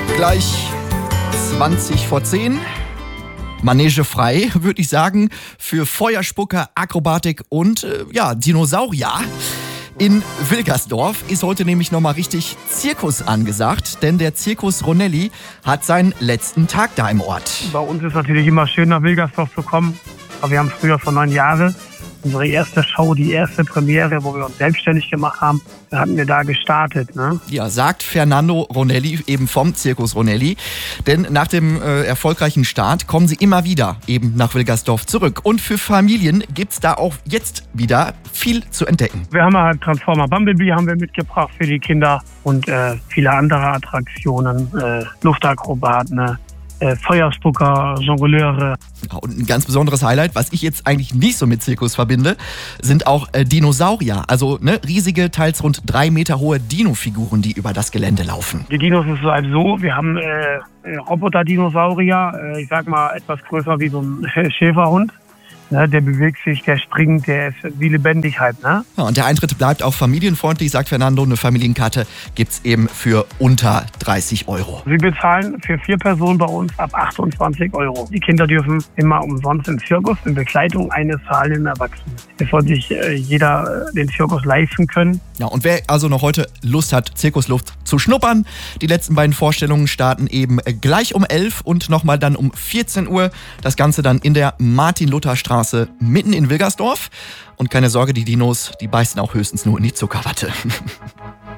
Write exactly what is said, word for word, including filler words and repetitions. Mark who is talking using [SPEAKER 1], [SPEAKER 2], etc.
[SPEAKER 1] Gleich zwanzig vor zehn. Manege frei, würde ich sagen, für Feuerspucker, Akrobatik und äh, ja, Dinosaurier. In Wilgersdorf ist heute nämlich nochmal richtig Zirkus angesagt, denn der Zirkus Ronelli hat seinen letzten Tag da im Ort.
[SPEAKER 2] Bei uns ist natürlich immer schön, nach Wilgersdorf zu kommen. Aber wir haben früher vor neun Jahren unsere erste Show, die erste Premiere, wo wir uns selbstständig gemacht haben, da hatten wir da gestartet. Ne?
[SPEAKER 1] Ja, sagt Fernando Ronelli, eben vom Zirkus Ronelli. Denn nach dem äh, erfolgreichen Start kommen sie immer wieder eben nach Wilgersdorf zurück. Und für Familien gibt's da auch jetzt wieder viel zu entdecken.
[SPEAKER 2] Wir haben halt Transformer Bumblebee haben wir mitgebracht für die Kinder und äh, viele andere Attraktionen, äh, Luftakrobaten, ne? Äh, Feuerspucker, Jongleure.
[SPEAKER 1] Ja, und ein ganz besonderes Highlight, was ich jetzt eigentlich nicht so mit Zirkus verbinde, sind auch äh, Dinosaurier. Also ne, riesige, teils rund drei Meter hohe Dino-Figuren, die über das Gelände laufen.
[SPEAKER 2] Die Dinos ist halt so, wir haben äh, Roboter-Dinosaurier, äh, ich sag mal etwas größer wie so ein Schäferhund. Ne, der bewegt sich, der springt, der ist wie lebendig halt. Ne?
[SPEAKER 1] Ja, und der Eintritt bleibt auch familienfreundlich, sagt Fernando. Eine Familienkarte gibt's eben für unter dreißig Euro.
[SPEAKER 2] Wir bezahlen für vier Personen bei uns ab achtundzwanzig Euro. Die Kinder dürfen immer umsonst im Zirkus in Begleitung eines zahlenden Erwachsenen. Es soll sich äh, jeder äh, den Zirkus leisten können.
[SPEAKER 1] Ja, und wer also noch heute Lust hat, Zirkusluft zu schnuppern, die letzten beiden Vorstellungen starten eben gleich um elf und nochmal dann um vierzehn Uhr. Das Ganze dann in der Martin-Luther-Straße mitten in Wilgersdorf. Und keine Sorge, die Dinos, die beißen auch höchstens nur in die Zuckerwatte.